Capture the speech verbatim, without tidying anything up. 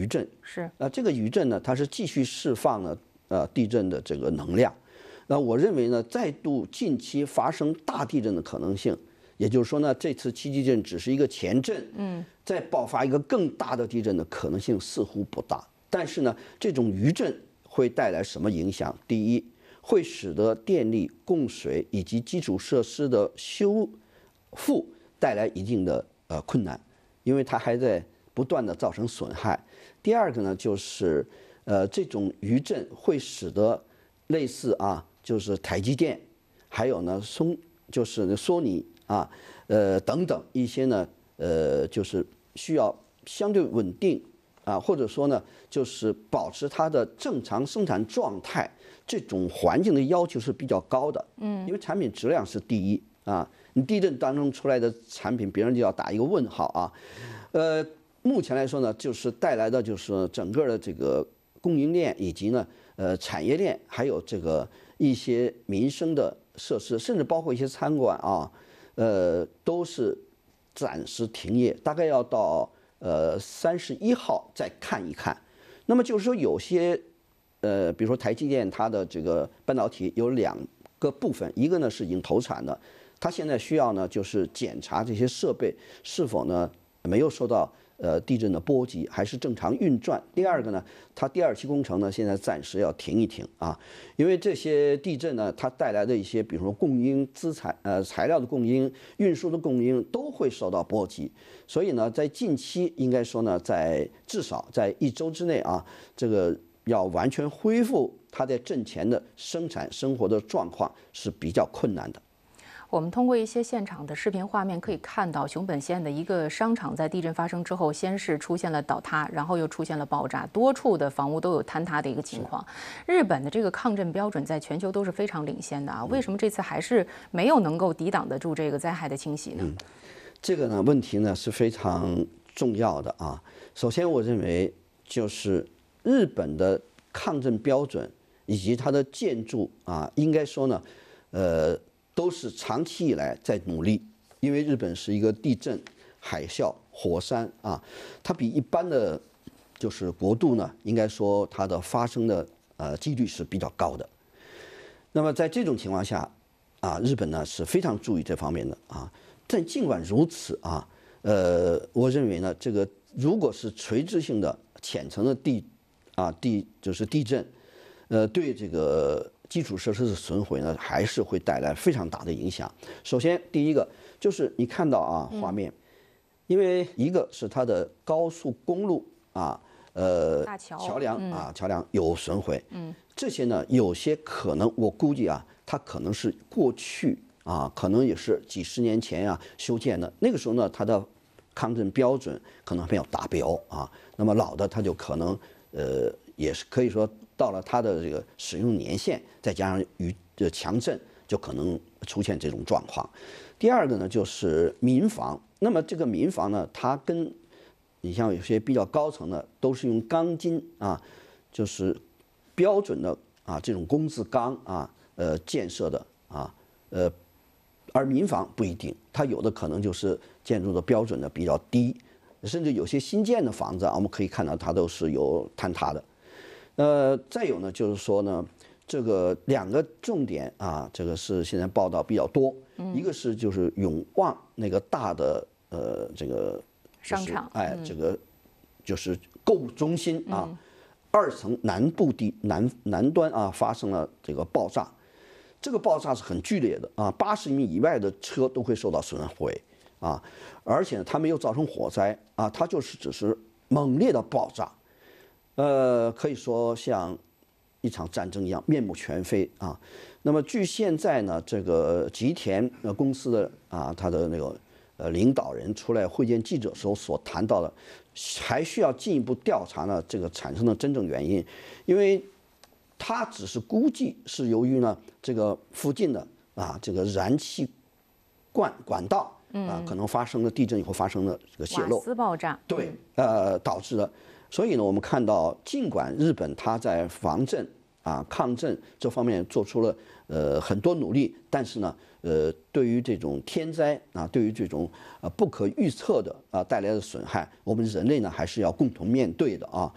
余震。 是啊，这个余震呢，它是继续释放了呃地震的这个能量。那我认为呢，再度近期发生大地震的可能性，也就是说呢，这次七级震只是一个前震，嗯，再爆发一个更大的地震的可能性似乎不大。但是呢，这种余震会带来什么影响？第一，会使得电力供水以及基础设施的修复带来一定的呃困难，因为它还在不断的造成损害。第二个呢，就是呃这种余震会使得类似啊。就是台积电，还有呢松，就是索尼啊，呃等等一些呢，呃就是需要相对稳定啊，或者说呢就是保持它的正常生产状态，这种环境的要求是比较高的。嗯，因为产品质量是第一啊，你地震当中出来的产品，别人就要打一个问号啊。呃，目前来说呢，就是带来的就是整个的这个供应链以及呢呃产业链，还有这个。一些民生的设施，甚至包括一些餐馆啊，呃，都是暂时停业，大概要到呃三十一号再看一看。那么就是说，有些呃，比如说台积电，它的这个半导体有两个部分，一个呢是已经投产的，它现在需要呢就是检查这些设备是否呢没有受到。呃，地震的波及还是正常运转。第二个呢，它第二期工程呢，现在暂时要停一停啊，因为这些地震呢，它带来的一些，比如说供应资材、呃材料的供应、运输的供应都会受到波及。所以呢，在近期应该说呢，在至少在一周之内啊，这个要完全恢复它在震前的生产生活的状况是比较困难的。 我们通过一些现场的视频画面可以看到，熊本县的一个商场在地震发生之后，先是出现了倒塌，然后又出现了爆炸，多处的房屋都有坍塌的一个情况。日本的这个抗震标准在全球都是非常领先的啊，为什么这次还是没有能够抵挡得住这个灾害的侵袭呢？ 嗯，这个呢问题呢是非常重要的啊。首先，我认为就是日本的抗震标准以及它的建筑啊，应该说呢，呃。都是长期以来在努力，因为日本是一个地震、海啸、火山啊，它比一般的，就是国度呢，应该说它的发生的呃几率是比较高的。那么在这种情况下，啊，日本呢是非常注意这方面的啊。但尽管如此啊，呃，我认为呢，这个如果是垂直性的浅层的地啊地就是地震，呃，对这个。基础设施的损毁呢，还是会带来非常大的影响。首先，第一个就是你看到啊，画面，因为一个是它的高速公路啊，呃，桥梁啊，桥梁有损毁，嗯，这些呢，有些可能我估计啊，它可能是过去啊，可能也是几十年前啊修建的，那个时候呢，它的抗震标准可能没有达标啊，那么老的它就可能呃，也是可以说。到了它的这个使用年限，再加上与这强震，就可能出现这种状况。第二个呢，就是民房。那么这个民房呢，它跟你像有些比较高层的，都是用钢筋啊，就是标准的啊这种工字钢啊，呃建设的啊，呃，而民房不一定，它有的可能就是建筑的标准的比较低，甚至有些新建的房子啊，我们可以看到它都是有坍塌的。呃，再有呢，就是说呢，这个两个重点啊，这个是现在报道比较多，嗯、一个是就是永旺那个大的呃这个、就是、 商场， 哎，嗯、这个就是购物中心啊，嗯、二层南部地南南端啊发生了这个爆炸，这个爆炸是很剧烈的啊，八十米以外的车都会受到损毁啊，而且它没有造成火灾啊，它就是只是猛烈的爆炸。呃，可以说像一场战争一样面目全非啊。那么据现在呢，这个吉田呃公司的啊，他的那个呃领导人出来会见记者时候所谈到的，还需要进一步调查呢这个产生的真正原因，因为他只是估计是由于呢这个附近的啊这个燃气管管道啊可能发生了地震以后发生了这个泄漏， 瓦斯爆炸， 对，呃导致的。所以呢，我们看到，尽管日本它在防震啊、抗震这方面做出了呃很多努力，但是呢，呃，对于这种天灾啊，对于这种呃不可预测的啊带来的损害，我们人类呢还是要共同面对的啊。